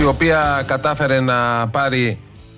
οποία κατάφερε να πάρει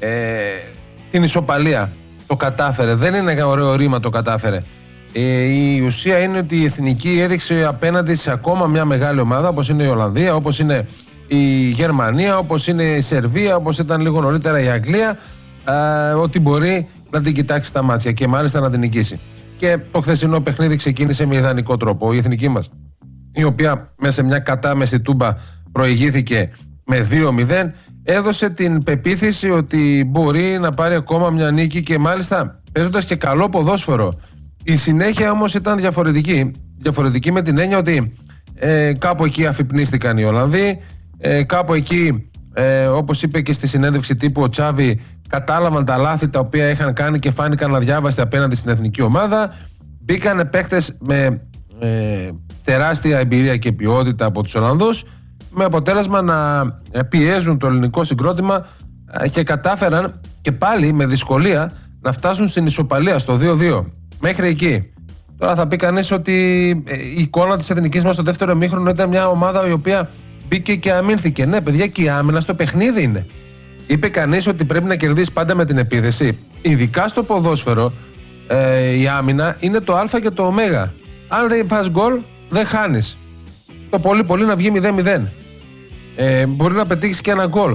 την ισοπαλία. Το κατάφερε, δεν είναι ωραίο ρήμα το κατάφερε. Η ουσία είναι ότι η Εθνική έδειξε απέναντι σε ακόμα μια μεγάλη ομάδα, όπως είναι η Ολλανδία, όπως είναι η Γερμανία, όπως είναι η Σερβία, όπως ήταν λίγο νωρίτερα η Αγγλία, ότι μπορεί να την κοιτάξει στα μάτια και μάλιστα να την νικήσει. Και το χθεσινό παιχνίδι ξεκίνησε με ιδανικό τρόπο. Η εθνική μας, η οποία μέσα σε μια κατάμεση τούμπα προηγήθηκε με 2-0, έδωσε την πεποίθηση ότι μπορεί να πάρει ακόμα μια νίκη και μάλιστα παίζοντας και καλό ποδόσφαιρο. Η συνέχεια όμως ήταν διαφορετική με την έννοια ότι κάπου εκεί αφυπνίστηκαν οι Ολλανδοί, κάπου εκεί, όπως είπε και στη συνέντευξη τύπου ο Τσάβη, κατάλαβαν τα λάθη τα οποία είχαν κάνει και φάνηκαν αδιάβαστοι απέναντι στην εθνική ομάδα. Μπήκανε παίχτες με τεράστια εμπειρία και ποιότητα από τους Ολλανδούς, με αποτέλεσμα να πιέζουν το ελληνικό συγκρότημα και κατάφεραν και πάλι με δυσκολία να φτάσουν στην ισοπαλία στο 2-2. Μέχρι εκεί. Τώρα θα πει κανείς ότι η εικόνα της εθνικής μας στο δεύτερο ημίχρονο ήταν μια ομάδα η οποία μπήκε και αμήνθηκε. Ναι, παιδιά, και η άμυνα στο παιχνίδι είναι. Είπε κανείς ότι πρέπει να κερδίσει πάντα με την επίθεση. Ειδικά στο ποδόσφαιρο, η άμυνα είναι το α και το ω. Αν δεν φας γκολ, δεν χάνεις. Το πολύ να βγει 0-0. Μπορεί να πετύχεις και ένα γκολ.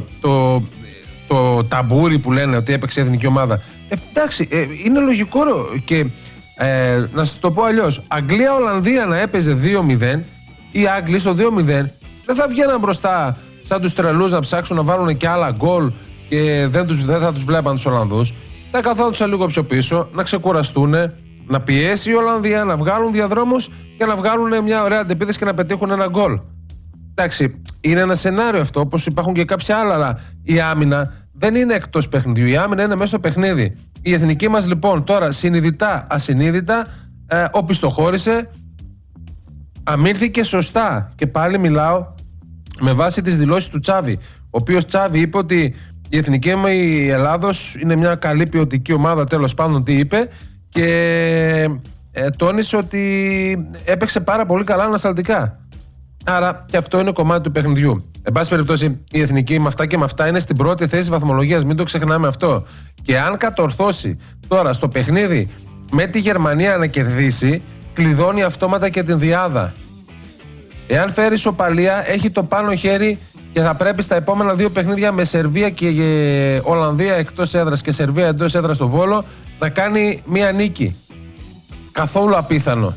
Το ταμπούρι που λένε ότι έπαιξε η εθνική ομάδα. Εντάξει, είναι λογικό και να σας το πω αλλιώς. Αγγλία-Ολλανδία να έπαιζε 2-0, οι Άγγλοι στο 2-0 δεν θα βγαίναν μπροστά σαν τους τρελούς να ψάξουν να βάλουν και άλλα γκολ και δεν θα τους βλέπαν τους Ολλανδούς. Θα καθόντουσαν λίγο πιο πίσω, να ξεκουραστούν, να πιέσει η Ολλανδία, να βγάλουν διαδρόμους και να βγάλουν μια ωραία αντεπίθεση και να πετύχουν ένα γκολ. Εντάξει, είναι ένα σενάριο αυτό, όπως υπάρχουν και κάποια άλλα, αλλά η άμυνα δεν είναι εκτός παιχνιδιού. Η άμυνα είναι μέσα στο παιχνίδι. Η εθνική μας λοιπόν τώρα συνειδητά, ασυνείδητα, οπισθοχώρησε, αμήνθηκε σωστά. Και πάλι μιλάω με βάση τις δηλώσεις του Τσάβη, ο οποίος Τσάβη είπε ότι η εθνική μου η Ελλάδος είναι μια καλή ποιοτική ομάδα, τέλος πάντων τι είπε, και τόνισε ότι έπαιξε πάρα πολύ καλά ανασταλτικά. Άρα και αυτό είναι κομμάτι του παιχνιδιού. Εν πάση περιπτώσει, η εθνική με αυτά και με αυτά είναι στην πρώτη θέση βαθμολογίας, μην το ξεχνάμε αυτό. Και αν κατορθώσει τώρα στο παιχνίδι με τη Γερμανία να κερδίσει, κλειδώνει αυτόματα και την διάδα. Εάν φέρει ισοπαλία, έχει το πάνω χέρι και θα πρέπει στα επόμενα δύο παιχνίδια με Σερβία και Ολλανδία εκτός έδρας και Σερβία εντός έδρας στο Βόλο να κάνει μία νίκη. Καθόλου απίθανο.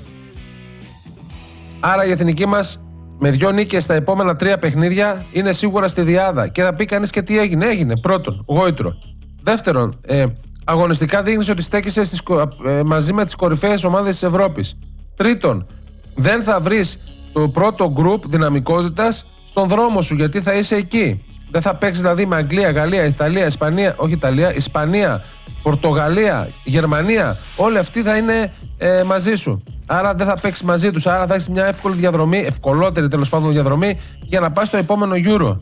Άρα η εθνική μας με 2 νίκες στα επόμενα 3 παιχνίδια είναι σίγουρα στη διάδα. Και θα πει κανείς και τι έγινε. Έγινε πρώτον, γόητρο. Δεύτερον, αγωνιστικά δείχνει ότι στέκησε μαζί με τις κορυφαίες ομάδες της Ευρώπης. Τρίτον, δεν θα βρεις το πρώτο γκρουπ δυναμικότητας στον δρόμο σου, γιατί θα είσαι εκεί. Δεν θα παίξεις δηλαδή με Αγγλία, Γαλλία, Ιταλία, Ισπανία, όχι Ιταλία, Ισπανία, Πορτογαλία, Γερμανία. Όλοι αυτοί θα είναι μαζί σου. Άρα δεν θα παίξεις μαζί τους. Άρα θα έχεις μια εύκολη διαδρομή, ευκολότερη τέλος πάντων διαδρομή, για να πας στο επόμενο Euro.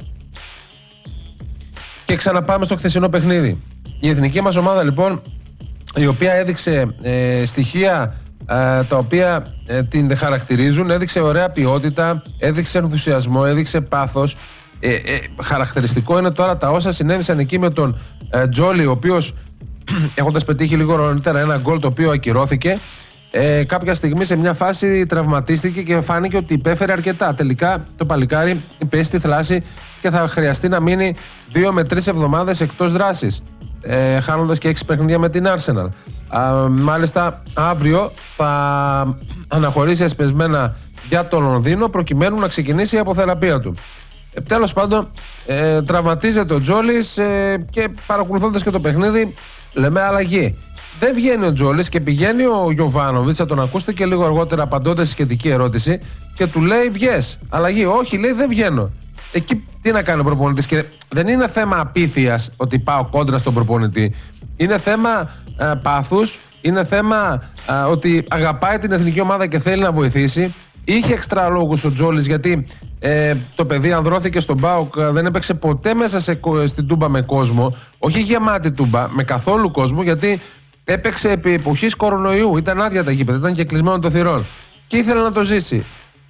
Και ξαναπάμε στο χθεσινό παιχνίδι. Η εθνική μας ομάδα λοιπόν, η οποία έδειξε στοιχεία τα οποία την χαρακτηρίζουν, έδειξε ωραία ποιότητα, έδειξε ενθουσιασμό, έδειξε πάθος. Χαρακτηριστικό είναι τώρα τα όσα συνέβησαν εκεί με τον Τζόλι, ο οποίος έχοντας πετύχει λίγο νωρίτερα ένα γκολ το οποίο ακυρώθηκε, κάποια στιγμή σε μια φάση τραυματίστηκε και φάνηκε ότι υπέφερε αρκετά. Τελικά το παλικάρι πέσει στη θλάση και θα χρειαστεί να μείνει 2 με 3 εβδομάδες εκτός δράσης, χάνοντας και 6 παιχνίδια με την Arsenal. Μάλιστα αύριο θα αναχωρήσει εσπεσμένα για το Λονδίνο προκειμένου να ξεκινήσει η αποθεραπεία του. Τέλος πάντων, τραυματίζεται ο Τζόλης και παρακολουθώντας και το παιχνίδι λέμε αλλαγή. Δεν βγαίνει ο Τζόλης και πηγαίνει ο Γιοβάνοβιτς, θα τον ακούσετε και λίγο αργότερα απαντώντας στη σχετική ερώτηση, και του λέει βγες, αλλαγή. Όχι, λέει, δεν βγαίνω. Εκεί τι να κάνει ο προπονητής? Και δεν είναι θέμα απίθειας ότι πάω κόντρα στον προπονητή. Είναι θέμα πάθους, είναι θέμα ότι αγαπάει την εθνική ομάδα και θέλει να βοηθήσει. Είχε εξτρά λόγους ο Τζόλης, γιατί το παιδί ανδρώθηκε στον ΠΑΟΚ, δεν έπαιξε ποτέ μέσα στην τούμπα με κόσμο, όχι γεμάτη τούμπα, με καθόλου κόσμο, γιατί έπαιξε επί εποχής κορονοϊού. Ήταν άδεια τα γήπεδα, ήταν και κλεισμένο το θυρών. Και ήθελε να το ζήσει.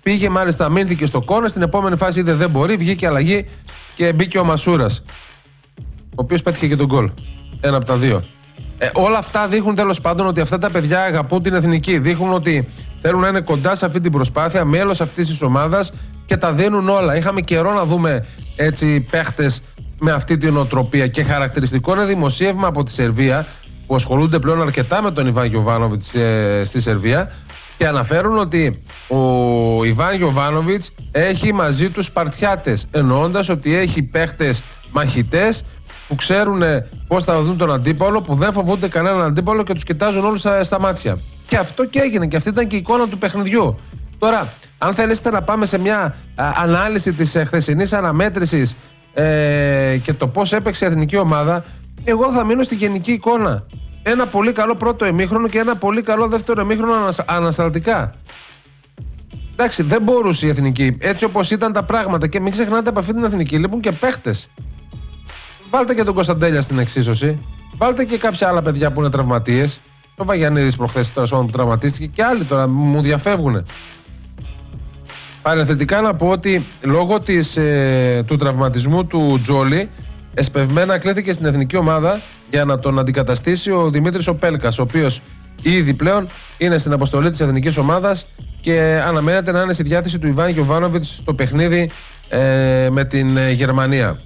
Πήγε μάλιστα, αμήνθηκε στο κόρνερ. Στην επόμενη φάση είδε δεν μπορεί, βγήκε αλλαγή και μπήκε ο Μασούρας, ο οποίος πέτυχε και τον γκολ. Ένα από τα δύο. Όλα αυτά δείχνουν τέλος πάντων ότι αυτά τα παιδιά αγαπούν την εθνική. Δείχνουν ότι θέλουν να είναι κοντά σε αυτή την προσπάθεια, μέλος αυτής της ομάδας και τα δίνουν όλα. Είχαμε καιρό να δούμε έτσι παίχτες με αυτή την οτροπία. Και χαρακτηριστικό είναι δημοσίευμα από τη Σερβία, που ασχολούνται πλέον αρκετά με τον Ιβάν Γιοβάνοβιτς στη Σερβία, και αναφέρουν ότι ο Ιβάν Γιοβάνοβιτς έχει μαζί τους Σπαρτιάτες, εννοώντας ότι έχει παίχτες μαχητές που ξέρουν πώς θα δουν τον αντίπαλο, που δεν φοβούνται κανέναν αντίπαλο και τους κοιτάζουν όλους στα μάτια. Και αυτό και έγινε, και αυτή ήταν και η εικόνα του παιχνιδιού. Τώρα, αν θέλετε να πάμε σε μια ανάλυση της χθεσινής αναμέτρησης και το πώς έπαιξε η εθνική ομάδα, εγώ θα μείνω στη γενική εικόνα. Ένα πολύ καλό πρώτο ημίχρονο και ένα πολύ καλό δεύτερο ημίχρονο ανασταλτικά. Εντάξει, δεν μπορούσε η εθνική, έτσι όπως ήταν τα πράγματα, και μην ξεχνάτε από αυτή την εθνική λείπουν και παίχτες. Βάλτε και τον Κωνσταντέλια στην εξίσωση. Βάλτε και κάποια άλλα παιδιά που είναι τραυματίες. Ο Βαγιανίδης προχθές τώρα που τραυματίστηκε, και άλλοι τώρα μου διαφεύγουν. Παρενθετικά να πω ότι λόγω του τραυματισμού του Τζόλι, εσπευμένα κλήθηκε στην εθνική ομάδα για να τον αντικαταστήσει ο Δημήτρης ο Πέλκας, ο οποίος ήδη πλέον είναι στην αποστολή της εθνικής ομάδας και αναμένεται να είναι στη διάθεση του Ιβάν Γιοβάνοβιτς στο παιχνίδι με την Γερμανία.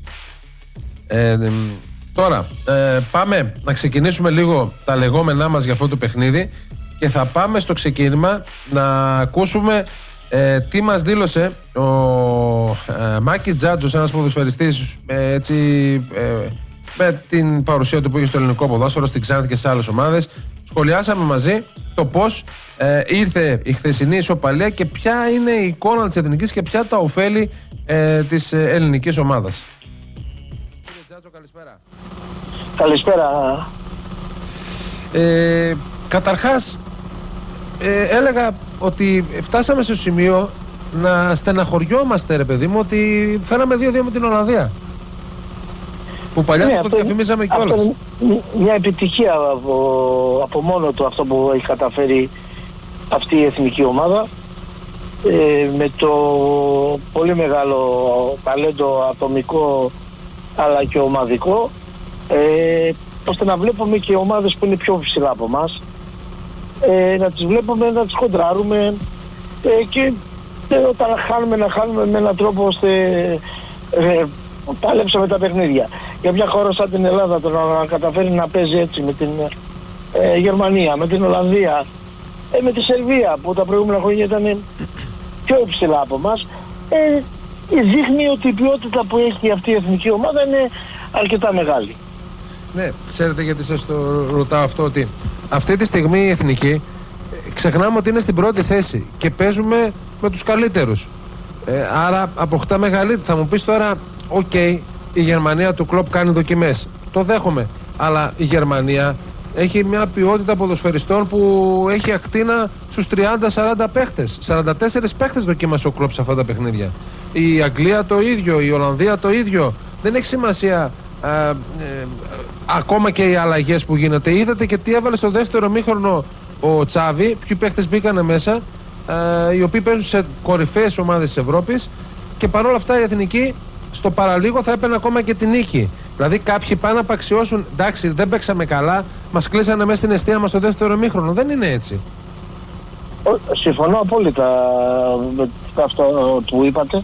Τώρα πάμε να ξεκινήσουμε λίγο τα λεγόμενά μας για αυτό το παιχνίδι και θα πάμε στο ξεκίνημα να ακούσουμε τι μας δήλωσε ο Μάκης Τζάτζος, ένας ποδοσφαιριστής με την παρουσία του που είχε στο ελληνικό ποδόσφαιρο, στην Ξάνθη και σε άλλες ομάδες. Σχολιάσαμε μαζί το πώς ήρθε η χθεσινή ισοπαλία και ποια είναι η εικόνα της εθνικής και ποια τα ωφέλη της ελληνικής ομάδας. Κύριε Τζάτζο, καλησπέρα. Καλησπέρα. Καταρχάς, έλεγα ότι φτάσαμε στο σημείο να στεναχωριόμαστε, ρε παιδί μου, ότι φέραμε 2-2 με την Ολλανδία. Που παλιά το διαφημίζαμε κιόλας. Αυτό είναι μια επιτυχία από μόνο του, αυτό που έχει καταφέρει αυτή η εθνική ομάδα, με το πολύ μεγάλο ταλέντο ατομικό αλλά και ομαδικό, ώστε να βλέπουμε και ομάδες που είναι πιο ψηλά από εμάς, να τις βλέπουμε, να τις κοντράρουμε, και όταν να χάνουμε με έναν τρόπο ώστε πάλεψαμε τα παιχνίδια. Για μια χώρα σαν την Ελλάδα το να καταφέρει να παίζει έτσι με την Γερμανία, με την Ολλανδία, με τη Σερβία που τα προηγούμενα χρόνια ήταν πιο υψηλά από εμάς, δείχνει ότι η ποιότητα που έχει αυτή η εθνική ομάδα είναι αρκετά μεγάλη. Ναι, ξέρετε γιατί σας το ρωτάω αυτό, ότι αυτή τη στιγμή η εθνική ξεχνάμε ότι είναι στην πρώτη θέση και παίζουμε με τους καλύτερους. Άρα αποκτά μεγαλύτερη. Θα μου πεις τώρα, η Γερμανία του Κλοπ κάνει δοκιμές. Το δέχομαι. Αλλά η Γερμανία έχει μια ποιότητα ποδοσφαιριστών που έχει ακτίνα στους 30-40 παίχτες. 44 παίχτες δοκίμασε ο Κλοπ σε αυτά τα παιχνίδια. Η Αγγλία το ίδιο, η Ολλανδία το ίδιο. Δεν έχει σημασία ακόμα και οι αλλαγές που γίνεται. Είδατε και τι έβαλε στο δεύτερο μήχρονο ο Τσάβη, ποιοι παίχτες μπήκανε μέσα, οι οποίοι παίζουν σε κορυφαίες ομάδες της Ευρώπης, και παρόλα αυτά η εθνική στο παραλίγο θα έπαιρνε ακόμα και την νίκη. Δηλαδή κάποιοι πάνε να απαξιώσουν, εντάξει, δεν παίξαμε καλά, μας κλείσανε μέσα στην εστία μας στο δεύτερο ημίχρονο. Δεν είναι έτσι. Συμφωνώ απόλυτα με αυτό που είπατε.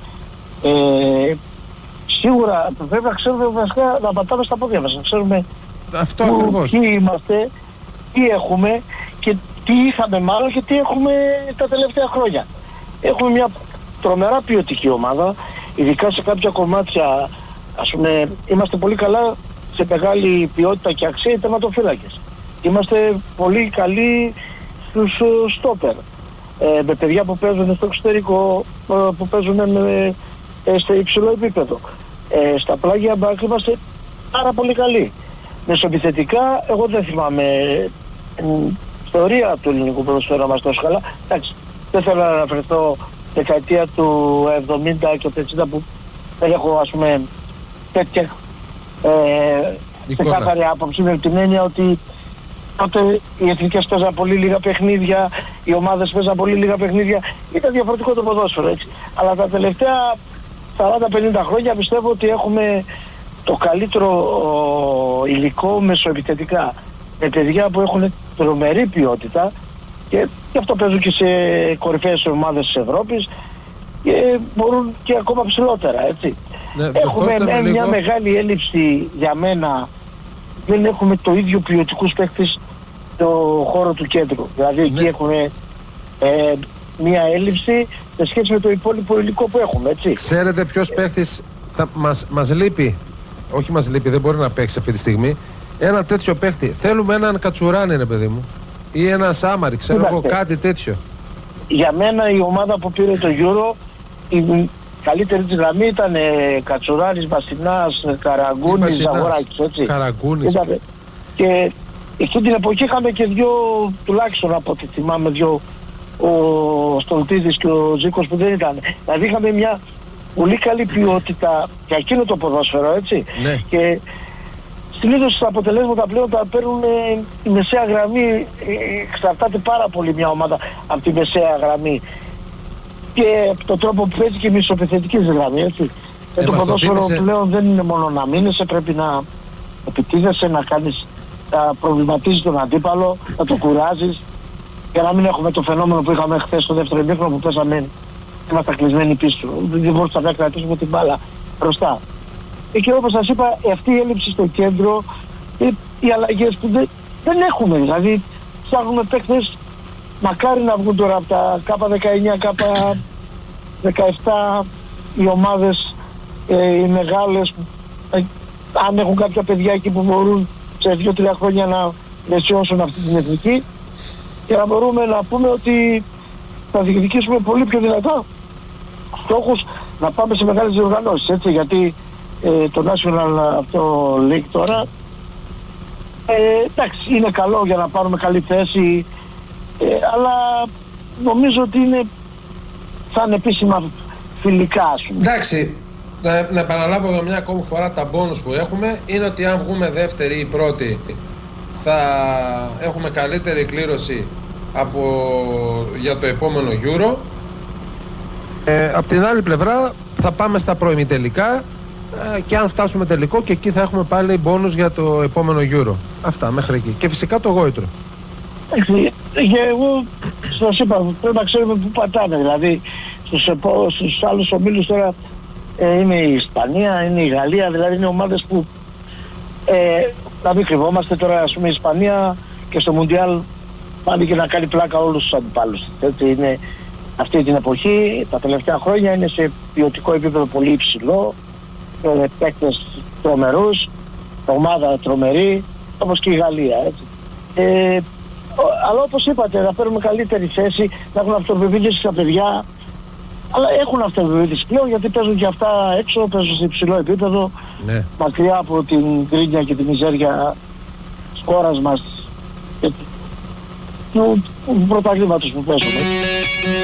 Σίγουρα πρέπει να ξέρουμε βασικά να πατάμε στα πόδια μας, να ξέρουμε αυτό ακριβώς. Ποιοι είμαστε, τι έχουμε και τι είχαμε μάλλον και τι έχουμε τα τελευταία χρόνια. Έχουμε μια τρομερά ποιοτική ομάδα, ειδικά σε κάποια κομμάτια, ας πούμε, είμαστε πολύ καλά σε μεγάλη ποιότητα και αξία οι τερματοφύλακες. Είμαστε πολύ καλοί στους στόπερ, με παιδιά που παίζουν στο εξωτερικό, που παίζουν στο υψηλό επίπεδο. Στα πλάγια μπακ είμαστε πάρα πολύ καλοί. Μεσοεπιθετικά, εγώ δεν θυμάμαι ιστορία του ελληνικού ποδοσφαίρου μας τόσο καλά. Εντάξει, δεν θέλω να αναφερθώ δεκαετία του 70 και του 60 που δεν έχω, ας πούμε, τέτοια ξεκάθαρη άποψη, με την έννοια ότι τότε οι εθνικές παίζαν πολύ λίγα παιχνίδια, οι ομάδες παίζαν πολύ λίγα παιχνίδια, ήταν διαφορετικό το ποδόσφαιρο, έτσι. Αλλά τα τελευταία 40-50 χρόνια πιστεύω ότι έχουμε το καλύτερο υλικό μεσοεπιθετικά. Με παιδιά που έχουν τρομερή ποιότητα και αυτό παίζουν και σε κορυφαίες ομάδες της Ευρώπης και μπορούν και ακόμα ψηλότερα, έτσι. Ναι, έχουμε μια μεγάλη έλλειψη για μένα, δεν έχουμε το ίδιο ποιοτικούς παίκτες στο χώρο του κέντρου. Δηλαδή εκεί έχουμε μια έλλειψη σε σχέση με το υπόλοιπο υλικό που έχουμε, έτσι. Ξέρετε ποιος παίκτης μας λείπει? Όχι μας λείπει, δεν μπορεί να παίξει αυτή τη στιγμή. Ένα τέτοιο παίκτη. Θέλουμε έναν Κατσουράνη, ρε παιδί μου. Ή ένα Σάμαρη, ξέρω εγώ, κάτι τέτοιο. Για μένα η ομάδα που πήρε το Euro, η καλύτερη της γραμμή ήταν Κατσουράνης, Μπαστινάς, Καραγκούνης, Ζαγοράκης, έτσι. Καραγκούνης. Και εκείνη την εποχή είχαμε και δύο, τουλάχιστον από ό,τι θυμάμαι, δύο, ο Στολτίδης και ο Ζήκος που δεν ήταν. Δηλαδή είχαμε μια πολύ καλή ποιότητα για εκείνο το ποδόσφαιρο, έτσι. Ναι. Και συνήθως τα αποτελέσματα πλέον τα παίρνουν η μεσαία γραμμή, εξαρτάται πάρα πολύ μια ομάδα από τη μεσαία γραμμή και το τρόπο που παίζει και η μισοπιθετική γραμμή, έτσι. Το ποδόσφαιρο πλέον δεν είναι μόνο να μείνεσαι, πρέπει να επιτίθεσαι, να κάνεις, να προβληματίζεις τον αντίπαλο, να το κουράζεις, για να μην έχουμε το φαινόμενο που είχαμε χθες στο δεύτερο ημίχρονο που πέσαμε, είμαστε κλεισμένοι πίσω, δεν μπορούσαμε να κρατήσουμε την μπάλα μπροστά. Και όπως σας είπα, αυτή η έλλειψη στο κέντρο, οι αλλαγές που δεν έχουμε, δηλαδή ψάχνουμε παίκτες, μακάρι να βγουν τώρα από τα K19, K17 οι ομάδες, οι μεγάλες, αν έχουν κάποια παιδιά εκεί που μπορούν σε 2-3 χρόνια να μεσιώσουν αυτή την εθνική και να μπορούμε να πούμε ότι θα διεκδικήσουμε πολύ πιο δυνατά στόχους να πάμε σε μεγάλες διοργανώσεις, έτσι, γιατί το National αυτό League τώρα εντάξει, είναι καλό για να πάρουμε καλή θέση, αλλά νομίζω ότι θα είναι επίσημα φιλικά, ας πούμε. Εντάξει, να επαναλάβω εδώ μια ακόμη φορά τα μπόνους που έχουμε είναι ότι αν βγούμε δεύτερη ή πρώτη θα έχουμε καλύτερη κλήρωση για το επόμενο Euro. Απ' την άλλη πλευρά θα πάμε στα προημιτελικά και αν φτάσουμε τελικό και εκεί θα έχουμε πάλι μπόνους για το επόμενο Euro. Αυτά μέχρι εκεί. Και φυσικά το γόητρο. Εγώ σας είπα, πρέπει να ξέρουμε πού πατάνε. Δηλαδή στους άλλους ομίλους τώρα είναι η Ισπανία, είναι η Γαλλία, δηλαδή είναι ομάδες που να μην κρυβόμαστε τώρα, ας πούμε η Ισπανία και στο Μουντιάλ πάνε και να κάνει πλάκα όλους τους αντιπάλους. Έτσι είναι αυτή την εποχή, τα τελευταία χρόνια είναι σε ποιοτικό επίπεδο πολύ υψηλό, παίκτες τρομερούς, ομάδα τρομερή, όπως και η Γαλλία, έτσι. Αλλά όπως είπατε, να παίρνουμε καλύτερη θέση, να έχουν αυτοπεποίθηση στα παιδιά, αλλά έχουν αυτοπεποίθηση πλέον γιατί παίζουν και αυτά έξω, παίζουν σε υψηλό επίπεδο, ναι, μακριά από την γκρίνια και τη μιζέρια της χώρας μας και του πρωταθλήματος που παίζουμε.